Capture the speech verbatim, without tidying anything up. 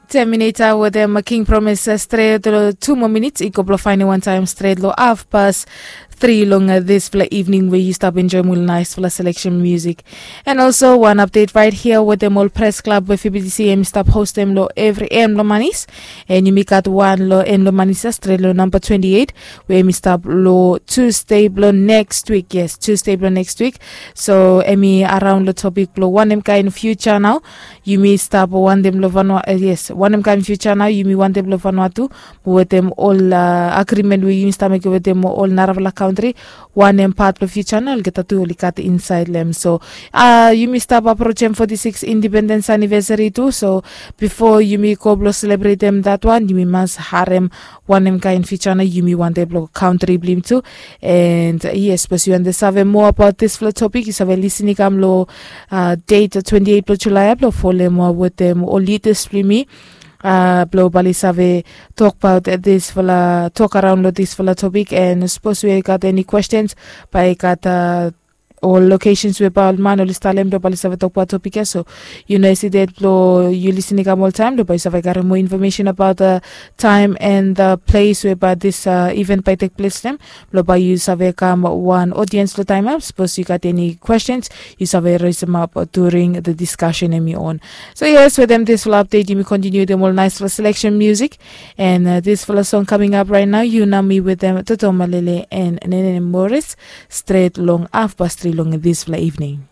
Terminator with them a King Promise uh, straight uh, two more minutes. Iko blo fine one time straight lo half past three long uh, this for evening where you stop enjoy more nice for selection music. And also one update right here with them all press club with F B D C M stop host them lo every M lo manis. And you make at one lo M lo manis straight lo number twenty-eight where me stop lo Tuesday lo next week. Yes, Tuesday lo next week. So Emi around the topic lo one them kind future now. You may stop one them lo vanwa uh, yes one them kind future now. You may one them lo Vanuatu with them all uh, agreement we you stop make with them all Naravala country. One them part of future now get a two cat inside them. So uh you may stop approaching forty-sixth independence anniversary too. So before you may go celebrate them that one, you may must harem one them kind future now. You may want them block country blame too. And uh, yes, but you understand more about this flow topic. You have listening come lo uh date twenty-eighth of July blow follow more with them all latest me. Uh, globally save talk about this fella talk around this fella topic and suppose we got any questions by got uh, or locations where Paul man or listalem do balisa talk about topic so you know see that blow you listening all time do by save got more information about the time and the place where by this uh, event by take place them blow by you save come one audience the time up suppose you got any questions you save raise them up during the discussion and me on so yes with them this will update you me continue them all nice for selection music and uh, this for a song coming up right now you know me with them Toto Malele and Nene Morris straight long half past three long this evening.